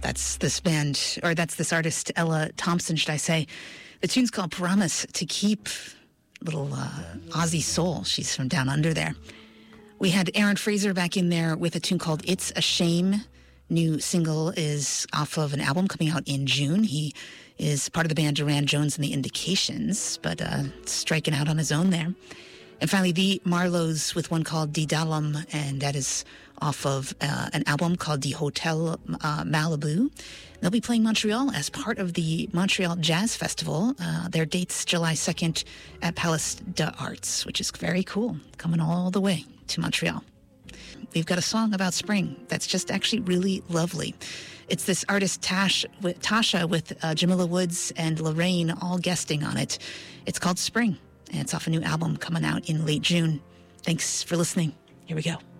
That's this band, or that's this artist, Ella Thompson, should I say. The tune's called Promise to Keep. Little Aussie soul. She's from down under there. We had Aaron Fraser back in there with a tune called It's a Shame. New single is off of an album coming out in June. He is part of the band Duran Jones and the Indications, but striking out on his own there. And finally, the Marlows with one called Die Dalam, and that is off of an album called Die Hotel Malibu. They'll be playing Montreal as part of the Montreal Jazz Festival. Their date's July 2nd at Palace des Arts, which is very cool, coming all the way to Montreal. We've got a song about spring that's just actually really lovely. It's this artist Tasha with Jamila Woods and Lorraine all guesting on it. It's called Spring, and it's off a new album coming out in late June. Thanks for listening. Here we go.